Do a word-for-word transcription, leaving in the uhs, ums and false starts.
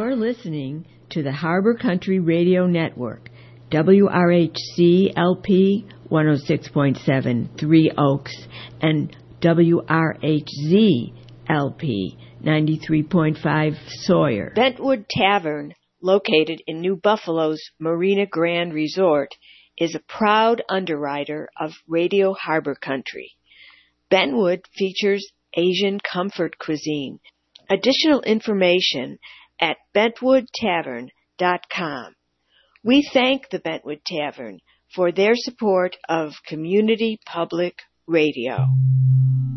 You're listening to the Harbor Country Radio Network, W R H C L P one oh six point seven, Three Oaks, and W R H Z L P ninety-three point five, Sawyer. Bentwood Tavern, located in New Buffalo's Marina Grand Resort, is a proud underwriter of Radio Harbor Country. Bentwood features Asian comfort cuisine. Additional information at bentwood tavern dot com. We thank the Bentwood Tavern for their support of Community Public Radio.